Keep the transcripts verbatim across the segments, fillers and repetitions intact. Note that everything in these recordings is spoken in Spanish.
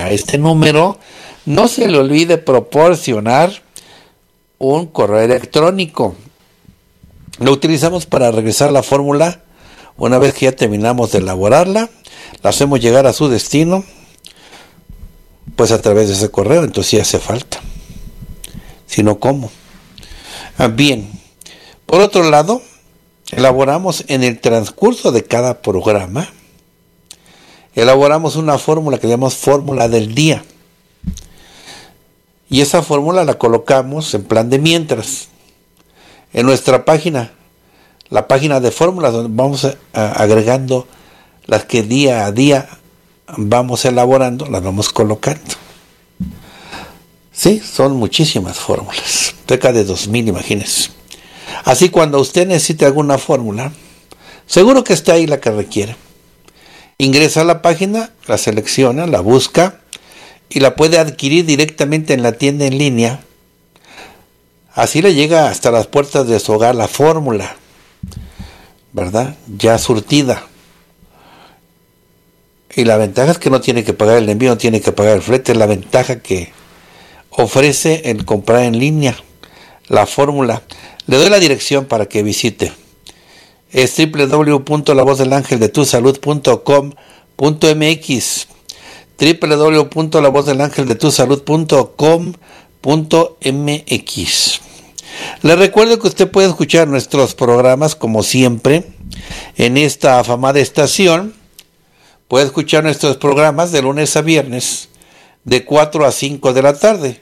a este número, no se le olvide proporcionar un correo electrónico. Lo utilizamos para regresar la fórmula una vez que ya terminamos de elaborarla. La hacemos llegar a su destino, pues a través de ese correo. Entonces sí hace falta. Si no, ¿cómo? Ah, bien. Por otro lado, elaboramos en el transcurso de cada programa, elaboramos una fórmula que llamamos fórmula del día. Y esa fórmula la colocamos en plan de mientras en nuestra página, la página de fórmulas, donde vamos a, a, agregando las que día a día vamos elaborando, las vamos colocando. Sí, son muchísimas fórmulas, cerca de dos mil, imagínense. Así, cuando usted necesite alguna fórmula, seguro que está ahí la que requiere. Ingresa a la página, la selecciona, la busca y la puede adquirir directamente en la tienda en línea. Así le llega hasta las puertas de su hogar la fórmula, ¿verdad? Ya surtida. Y la ventaja es que no tiene que pagar el envío, no tiene que pagar el flete. Es la ventaja que ofrece el comprar en línea la fórmula. Le doy la dirección para que visite. Es doble u doble u doble u punto la voz del ángel de tu salud punto com punto m x. doble u doble u doble u punto la voz del ángel de tu salud punto com punto m x. Le recuerdo que usted puede escuchar nuestros programas como siempre en esta afamada estación. Puede escuchar nuestros programas de lunes a viernes de cuatro a cinco de la tarde.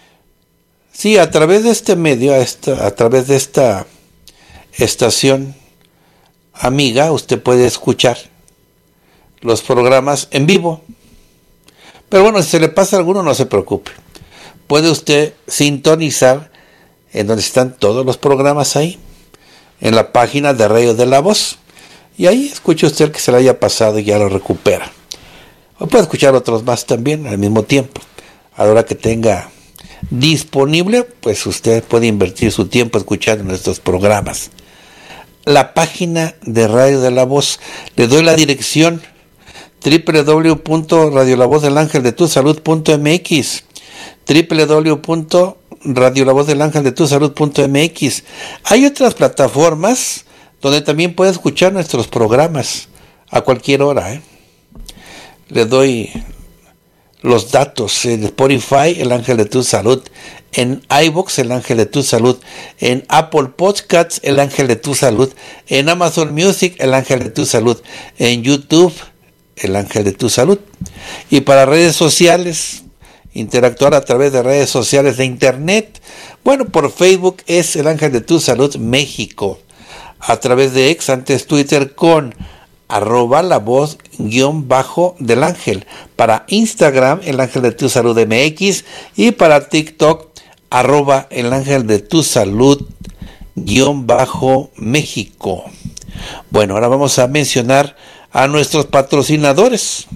Sí, a través de este medio, a, esta, a través de esta estación amiga, usted puede escuchar los programas en vivo. Pero bueno, si se le pasa alguno, no se preocupe. Puede usted sintonizar en donde están todos los programas ahí, en la página de Radio de la Voz. Y ahí escuche usted el que se le haya pasado y ya lo recupera. O puede escuchar otros más también al mismo tiempo. A la hora que tenga disponible, pues usted puede invertir su tiempo escuchando nuestros programas. La página de Radio de la Voz, le doy la dirección: doble u doble u doble u punto radio la voz del ángel de tu salud punto m x, doble u doble u doble u punto radio la voz del ángel de tu salud punto m x. Hay otras plataformas donde también puede escuchar nuestros programas a cualquier hora, ¿eh? Le doy los datos: en Spotify, El Ángel de tu Salud; en iVoox, El Ángel de tu Salud; en Apple Podcasts, El Ángel de tu Salud; en Amazon Music, El Ángel de tu Salud; en YouTube, El Ángel de tu Salud. Y para redes sociales, interactuar a través de redes sociales de internet, bueno, por Facebook es El Ángel de tu Salud México, a través de X, antes Twitter, con arroba la voz guión bajo del ángel, para Instagram El Ángel de tu Salud M X, y para TikTok arroba El Ángel de tu Salud guión bajo México. Bueno, ahora vamos a mencionar a nuestros patrocinadores.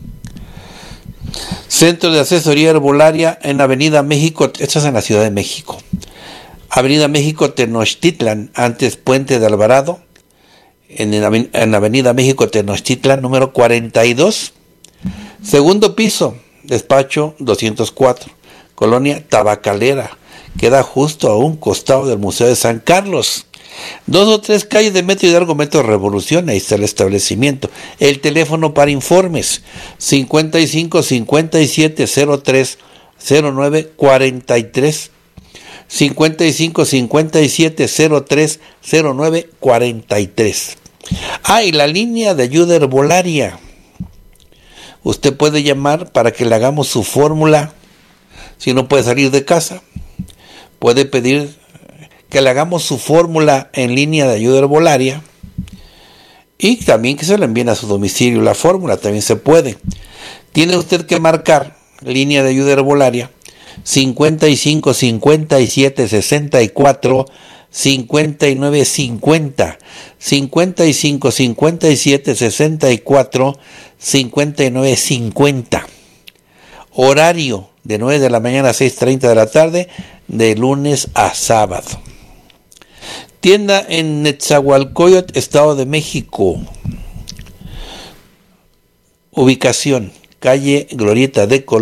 Centro de Asesoría Herbolaria en Avenida México, esto es en la Ciudad de México, Avenida México Tenochtitlan, antes Puente de Alvarado, en, en Avenida México Tenochtitlan, número cuarenta y dos, segundo piso, despacho doscientos cuatro, Colonia Tabacalera, queda justo a un costado del Museo de San Carlos. Dos o tres calles de Metro Hidalgo, Metro Revolución, ahí está el establecimiento. El teléfono para informes: cincuenta y cinco, cincuenta y siete, cero tres, cero nueve, cuarenta y tres. cincuenta y cinco, cincuenta y siete, cero tres, cero nueve, cuarenta y tres. Ah, y la línea de ayuda herbolaria. Usted puede llamar para que le hagamos su fórmula. Si no puede salir de casa, puede pedir que le hagamos su fórmula en línea de ayuda herbolaria, y también que se le envíen a su domicilio la fórmula, también se puede. Tiene usted que marcar línea de ayuda herbolaria cincuenta y cinco, cincuenta y siete, sesenta y cuatro, cincuenta y nueve, cincuenta, cincuenta y cinco, cincuenta y siete, sesenta y cuatro, cincuenta y nueve, cincuenta. Horario de nueve de la mañana a seis treinta de la tarde, de lunes a sábado. Tienda en Netzahualcóyotl, Estado de México. Ubicación: calle Glorieta de Colón.